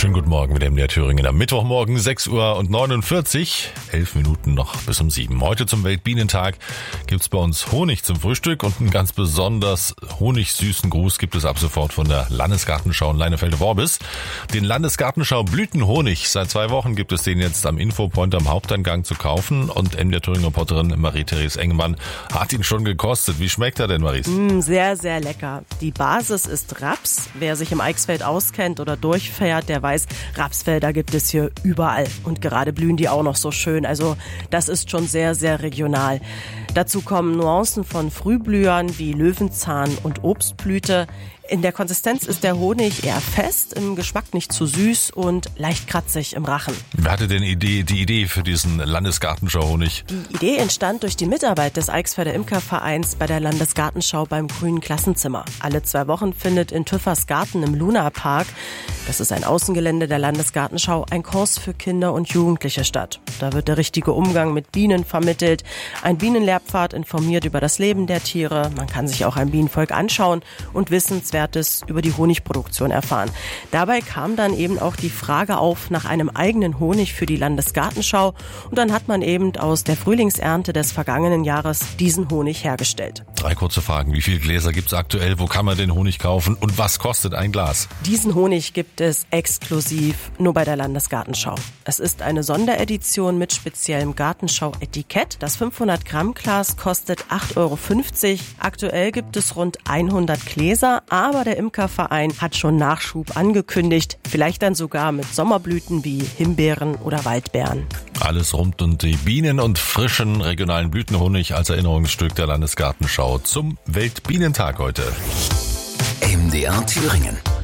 Schönen guten Morgen mit dem MDR Thüringen am Mittwochmorgen, 6:49 Uhr, 11 Minuten noch bis um 7. Heute zum Weltbienentag gibt's bei uns Honig zum Frühstück und einen ganz besonders honigsüßen Gruß gibt es ab sofort von der Landesgartenschau in Leinefelde-Worbis. Den Landesgartenschau Blütenhonig. Seit 2 Wochen gibt es den jetzt am Infopoint am Haupteingang zu kaufen und MDR Thüringen-Reporterin Marie-Therese Engemann hat ihn schon gekostet. Wie schmeckt er denn, Maries? Sehr, sehr lecker. Die Basis ist Raps. Wer sich im Eichsfeld auskennt oder durchfährt, der weiß, Rapsfelder gibt es hier überall. Und gerade blühen die auch noch so schön. Also das ist schon sehr, sehr regional. Dazu kommen Nuancen von Frühblühern wie Löwenzahn und Obstblüte. In der Konsistenz ist der Honig eher fest, im Geschmack nicht zu süß und leicht kratzig im Rachen. Wer hatte denn die Idee für diesen Landesgartenschau-Honig? Die Idee entstand durch die Mitarbeit des Eichsfelder Imkervereins bei der Landesgartenschau beim Grünen Klassenzimmer. Alle 2 Wochen findet in Tüffers Garten im Lunapark, das ist ein Außengelände der Landesgartenschau, ein Kurs für Kinder und Jugendliche statt. Da wird der richtige Umgang mit Bienen vermittelt. Ein Bienenlehrpfad informiert über das Leben der Tiere. Man kann sich auch ein Bienenvolk anschauen und Wissenswertes über die Honigproduktion erfahren. Dabei kam dann eben auch die Frage auf nach einem eigenen Honig für die Landesgartenschau. Und dann hat man eben aus der Frühlingsernte des vergangenen Jahres diesen Honig hergestellt. 3 kurze Fragen. Wie viele Gläser gibt's aktuell? Wo kann man den Honig kaufen? Und was kostet ein Glas? Diesen Honig gibt es exklusiv nur bei der Landesgartenschau. Es ist eine Sonderedition mit speziellem Gartenschau-Etikett. Das 500 Gramm Glas kostet 8,50 €. Aktuell gibt es rund 100 Gläser, aber der Imkerverein hat schon Nachschub angekündigt. Vielleicht dann sogar mit Sommerblüten wie Himbeeren oder Waldbeeren. Alles rund um die Bienen und frischen regionalen Blütenhonig als Erinnerungsstück der Landesgartenschau zum Weltbienentag heute. MDR Thüringen.